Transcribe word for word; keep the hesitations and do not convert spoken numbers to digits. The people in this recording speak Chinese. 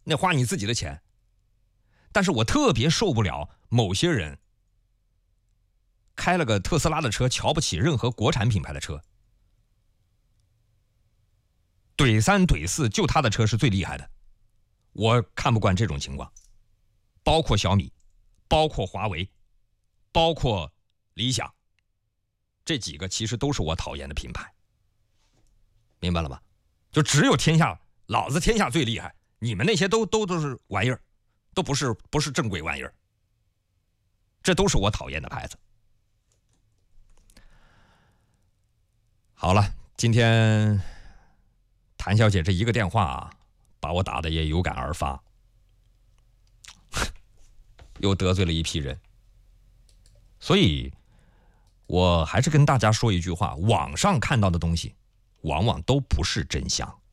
那花你自己的钱。但是我特别受不了某些人开了个特斯拉的车，瞧不起任何国产品牌的车，怼三怼四，就他的车是最厉害的。我看不惯这种情况，包括小米，包括华为，包括理想，这几个其实都是我讨厌的品牌，明白了吧？就只有天下，老子天下最厉害，你们那些都都都是玩意儿，都不是不是正规玩意儿，这都是我讨厌的牌子。好了，今天谭小姐这一个电话啊，把我打得也有感而发，又得罪了一批人。所以我还是跟大家说一句话，网上看到的东西往往都不是真相。